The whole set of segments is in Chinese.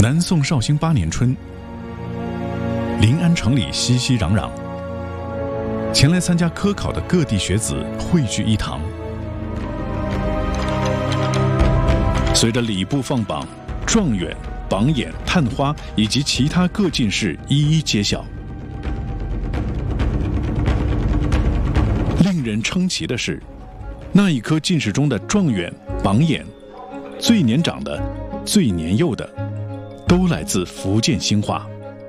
南宋绍兴8年春，临安城里熙熙攘攘，前来参加科考的各地学子汇聚一堂。随着礼部放榜，状元、榜眼、探花以及其他各进士一一揭晓。令人称奇的是，那一科进士中的状元、榜眼，最年长的、最年幼的，都来自福建兴化。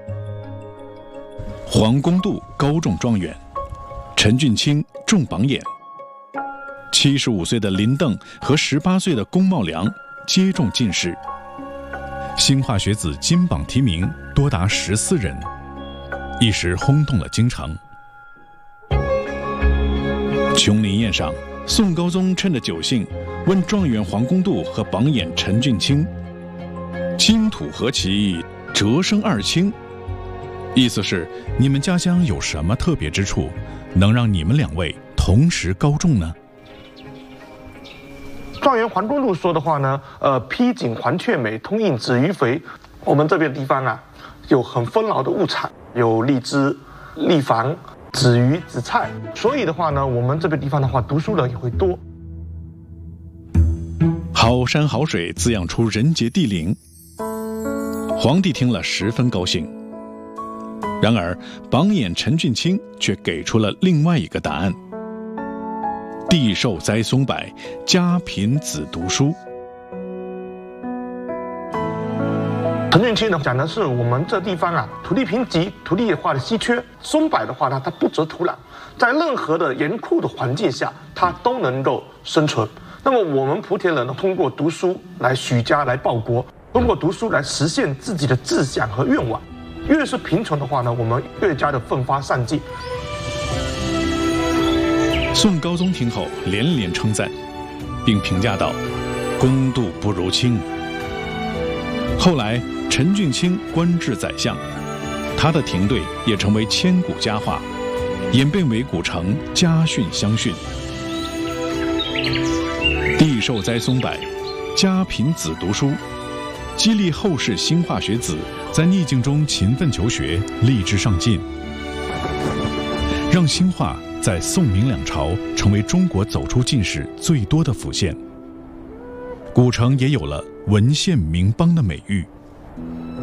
黄公度高中状元，陈俊卿中榜眼，75岁的林邓和18岁的龚茂良皆中进士。兴化学子金榜题名多达14人，一时轰动了京城。琼林宴上，宋高宗趁着酒兴，问状元黄公度和榜眼陈俊卿：“清土何其，折生二卿？”意思是你们家乡有什么特别之处，能让你们2位同时高中呢？ 状元黄公度说的话呢，披锦黄雀美，通印紫鱼肥。我们这边地方啊，有很丰饶的物产，有荔枝、荔房、紫鱼、紫菜，所以的话呢，我们这边地方的话，读书人也会多。 好山好水滋养出人杰地灵，皇帝听了十分高兴。然而，榜眼陈俊卿却给出了另外一个答案：地寿栽松柏，家贫子读书。 陈俊卿呢讲的是我们这地方啊，土地贫瘠，土地化的稀缺。松柏的话呢，它不择土壤，在任何的严酷的环境下，它都能够生存。那么我们莆田人呢，通过读书来许家来报国，通过读书来实现自己的志向和愿望。越是贫穷的话呢，我们越加的奋发上进。 宋高宗听后连连称赞，并评价道：“公度不如卿。”后来陈俊卿官至宰相，他的停对也成为千古佳话，演变为古城家训乡训。地寿栽松柏，家贫子读书，激励后世兴化学子在逆境中勤奋求学，励志上进，让兴化在宋明两朝成为中国走出进士最多的府县。古城也有了文献名邦的美誉。